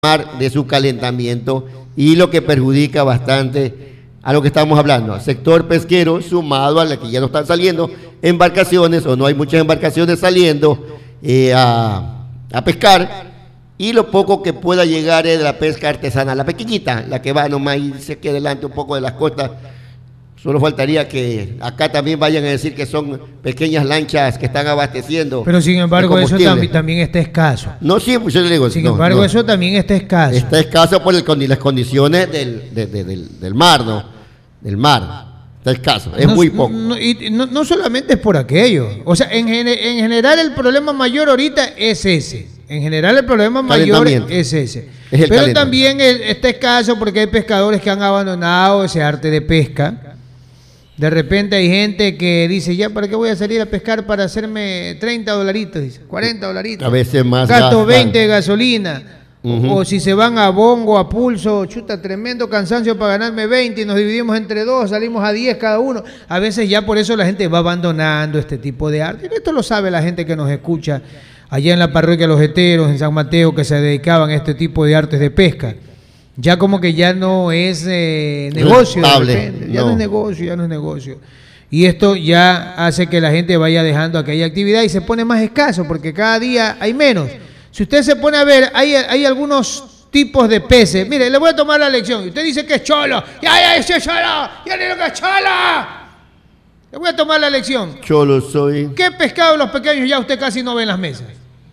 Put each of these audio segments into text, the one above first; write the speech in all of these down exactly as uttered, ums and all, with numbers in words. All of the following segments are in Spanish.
de su calentamiento y lo que perjudica bastante a lo que estamos hablando, al sector pesquero, sumado a la que ya no están saliendo embarcaciones o no hay muchas embarcaciones saliendo eh, a, a pescar, y lo poco que pueda llegar es de la pesca artesanal, la pequeñita, la que va nomás y se queda delante un poco de las costas. Solo faltaría que acá también vayan a decir que son pequeñas lanchas que están abasteciendo. Pero sin embargo eso también, también está escaso. No, sí, pues yo le digo. Sin no, embargo no. eso también está escaso. Está escaso por el, las condiciones del, de, de, del, del mar, ¿no? Del mar. Está escaso, es no, muy poco. No, y no, no solamente es por aquello. O sea, en, en general el problema mayor ahorita es ese. En general el problema mayor es ese. Es Pero también está escaso porque hay pescadores que han abandonado ese arte de pesca. De repente hay gente que dice, ya, ¿para qué voy a salir a pescar para hacerme treinta dolaritos? Dice, cuarenta dolaritos. A veces más. Gasto veinte de gasolina. Uh-huh. O si se van a bongo, a pulso, chuta, tremendo cansancio para ganarme veinte y nos dividimos entre dos, salimos a diez cada uno. A veces ya por eso la gente va abandonando este tipo de arte. Y esto lo sabe la gente que nos escucha allá en la parroquia Los Heteros, en San Mateo, que se dedicaban a este tipo de artes de pesca. Ya como que ya no es eh, negocio, de repente. ya no. no es negocio, ya no es negocio. Y esto ya hace que la gente vaya dejando aquella actividad y se pone más escaso porque cada día hay menos. Si usted se pone a ver, hay, hay algunos tipos de peces. Mire, le voy a tomar la lección. Usted dice que es cholo. ¡Ya, ya, ese es cholo! ¡Ya le digo que es cholo! Le voy a tomar la lección. Cholo soy. ¿Qué pescado los pequeños ya usted casi no ve en las mesas?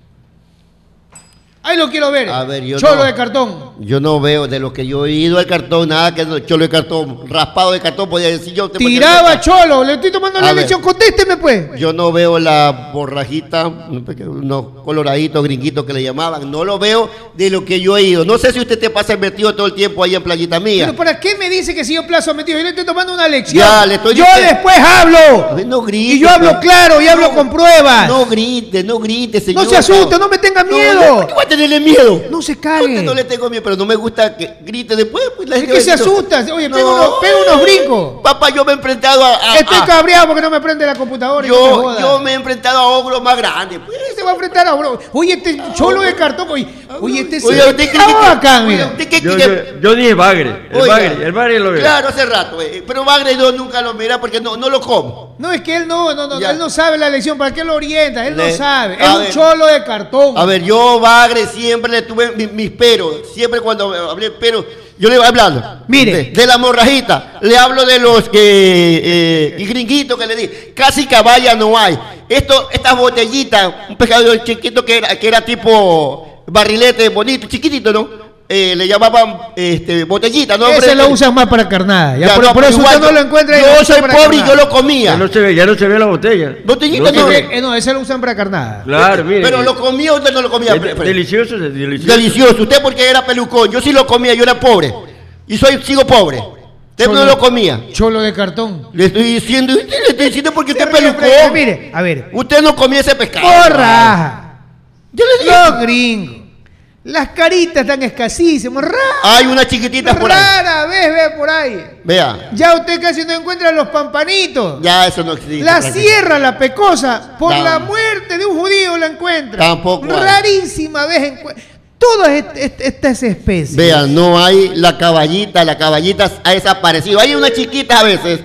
Ahí lo quiero ver. A ver, yo cholo no, de cartón. Yo no veo de lo que yo he ido al cartón, nada que cholo de cartón, raspado de cartón, podía decir yo. Te Tiraba cholo, le estoy tomando la lección, contésteme pues. Yo no veo la borrajita, unos coloraditos gringuitos que le llamaban, no lo veo de lo que yo he ido. No sé si usted te pasa metido todo el tiempo ahí en Playita Mía. Pero ¿para qué me dice que si yo plazo metido? Yo le estoy tomando una lección. Ya, le estoy yo diciendo. después hablo. No grite. Y yo hablo no, claro y no, hablo con pruebas. No grite, no grite, señor. No se asuste, no me tenga miedo. No, ¿por qué va a tenerle miedo? No se cague. No le tengo miedo, pero no me gusta que grite después. Pues, la es que se asusta. Oye, no, pega, unos, pega unos brincos. Papá, yo me he enfrentado a... a Estoy a, cabreado porque no me prende la computadora. Yo, y no me yo me he enfrentado a ogros más grandes. Pues. Se va a enfrentar a ogros. Oye, este cholo de cartón. Oye, oye este oye, se... Usted, acá, mira. Yo, yo, yo dije bagre. El Oiga, bagre, el bagre lo veo. Claro, hace rato. Eh, pero bagre yo nunca lo mira porque no, no lo como. No, es que él no, no, no, él no sabe la lección. ¿Para qué lo orienta? Él le, no sabe. Es ver, un cholo de cartón. A ver, yo bagre siempre le tuve mis, mis peros. Siempre cuando hablé pero yo le voy hablando. Mire. De, de la morrajita. Le hablo de los que eh, y gringuitos que le di. Casi caballa no hay. Esto, estas botellitas, un pescado chiquito que era, que era tipo barrilete bonito, chiquitito, ¿no? Eh, le llamaban este, botellita, ¿no? Ese lo usan más para carnada. Ya, ya, por, no, por eso usted no lo encuentra. Yo soy pobre y yo lo comía. Ya no se ve, ya no se ve la botella. Botellita no. No, eh, no, ese lo usan para carnada. Claro, mire. Pero lo comía, usted no lo comía. Es delicioso, delicioso. Delicioso. Usted porque era pelucón. Yo sí lo comía, yo era pobre. Y soy, sigo pobre. Usted cholo, no lo comía. Cholo de cartón. Le estoy diciendo, usted le estoy diciendo porque usted es pelucón. Mire, a ver. Usted no comía ese pescado. ¡Porra! Yo le digo. Los gringos. Las caritas están escasísimas. Rara, hay unas chiquititas por ahí. Rara vez ve por ahí. Vea. Ya usted casi no encuentra los pampanitos. Ya eso no existe. La sierra, la pecosa, por no. la muerte de un judío la encuentra. Tampoco. Rarísima vez encuentra. Todas est estas especies. Vean, no hay la caballita, la caballita ha desaparecido. Hay unas chiquitas a veces.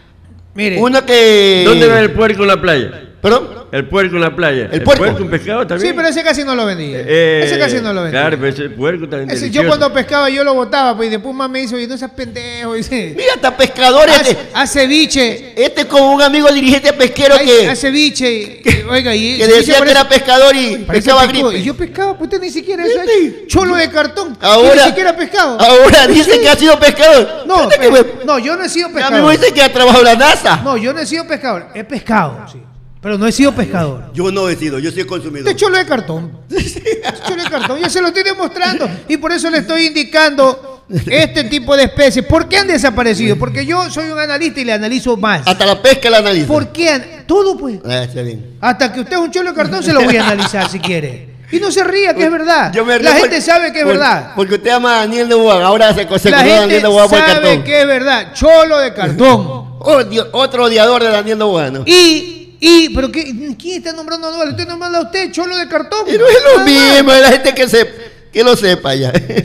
Mire. Una que... ¿Dónde ve el puerco en la playa? ¿Perdón? El puerco en la playa. ¿El, el puerco? puerco un pescado también. Sí, pero ese casi no lo vendía. Eh, ese casi no lo vendía. Claro, pero ese puerco también ese, delicioso. yo cuando pescaba yo lo botaba, pues y después más me dice, oye, no seas pendejo. Dice, mira, hasta pescadores. Hace, hace ceviche. Este es como un amigo dirigente pesquero Hay, que... Hace ceviche. Que, oiga, y... que decía que era pescador y pescaba gripe. Y yo pescaba, pues usted ni siquiera eso es cholo de cartón. Ahora, ni siquiera pescado. Ahora dice que ha sido pescador. No, pero, me... no, yo no he sido pescador. A mí me dice que ha trabajado en la NASA. No, yo no he sido pescador. He pescado, sí. Pero no he sido pescador. Yo no he sido, yo soy consumidor. Este cholo de cartón. Cholo de cartón, ya se lo estoy demostrando. Y por eso le estoy indicando este tipo de especies. ¿Por qué han desaparecido? Porque yo soy un analista y le analizo más. Hasta la pesca la analizo. ¿Por qué? Han... Todo, pues. Ah, está bien. Hasta que usted es un cholo de cartón se lo voy a analizar si quiere. Y no se ría, que es verdad. Yo me la por, gente sabe que es por, verdad. Porque usted ama a Daniel de Bogan, ahora se se La gente Daniel de Bogan por el cartón. Sabe que es verdad. Cholo de cartón. Odio, otro odiador de Daniel de Bogan, ¿no? Y... Y, pero qué, ¿quién está nombrando a Anual? Estoy nombrando a usted, cholo de cartón. Pero es lo mismo, es la gente que se Que lo sepa ya.